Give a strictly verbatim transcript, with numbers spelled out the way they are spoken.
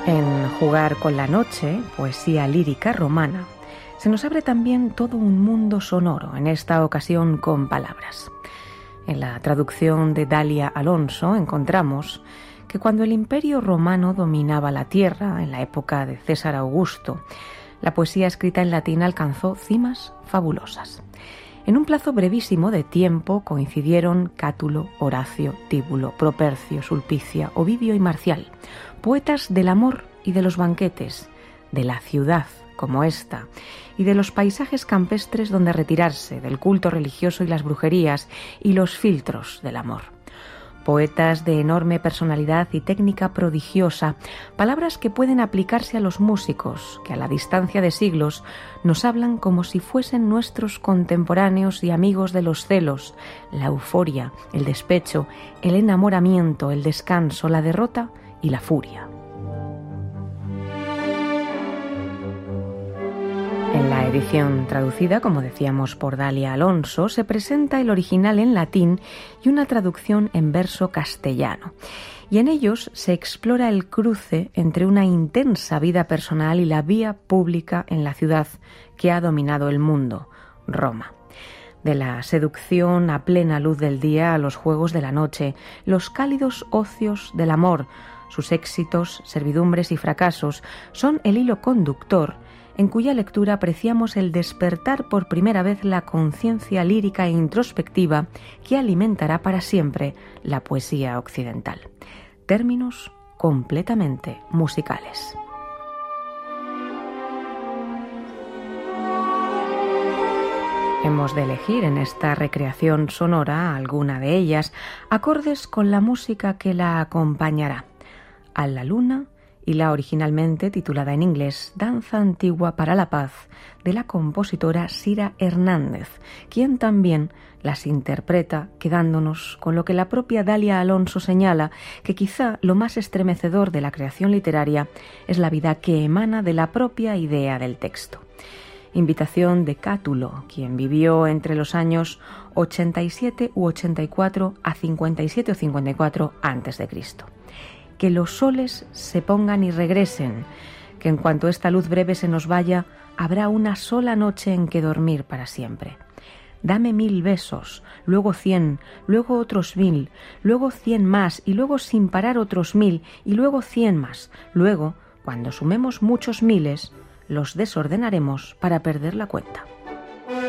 En Jugar con la noche, poesía lírica romana, se nos abre también todo un mundo sonoro, en esta ocasión con palabras. En la traducción de Dalia Alonso encontramos que cuando el Imperio Romano dominaba la tierra, en la época de César Augusto, la poesía escrita en latín alcanzó cimas fabulosas. En un plazo brevísimo de tiempo coincidieron Cátulo, Horacio, Tíbulo, Propercio, Sulpicia, Ovidio y Marcial, poetas del amor y de los banquetes, de la ciudad como esta, y de los paisajes campestres donde retirarse, del culto religioso y las brujerías, y los filtros del amor. Poetas de enorme personalidad y técnica prodigiosa, palabras que pueden aplicarse a los músicos, que a la distancia de siglos nos hablan como si fuesen nuestros contemporáneos y amigos de los celos, la euforia, el despecho, el enamoramiento, el descanso, la derrota y la furia. En la edición traducida, como decíamos, por Dalia Alonso, se presenta el original en latín y una traducción en verso castellano. Y en ellos se explora el cruce entre una intensa vida personal y la vía pública en la ciudad que ha dominado el mundo, Roma. De la seducción a plena luz del día a los juegos de la noche, los cálidos ocios del amor, sus éxitos, servidumbres y fracasos son el hilo conductor en cuya lectura apreciamos el despertar por primera vez la conciencia lírica e introspectiva que alimentará para siempre la poesía occidental. Términos completamente musicales. Hemos de elegir en esta recreación sonora, alguna de ellas, acordes con la música que la acompañará. A la luna y la originalmente titulada en inglés Danza Antigua para la Paz, de la compositora Sira Hernández, quien también las interpreta, quedándonos con lo que la propia Dalia Alonso señala, que quizá lo más estremecedor de la creación literaria es la vida que emana de la propia idea del texto. Invitación de Cátulo, quien vivió entre los años ochenta y siete u ochenta y cuatro a cincuenta y siete o cincuenta y cuatro antes de Cristo. Que los soles se pongan y regresen, que en cuanto esta luz breve se nos vaya, habrá una sola noche en que dormir para siempre. Dame mil besos, luego cien, luego otros mil, luego cien más, y luego sin parar otros mil, y luego cien más. Luego, cuando sumemos muchos miles, los desordenaremos para perder la cuenta.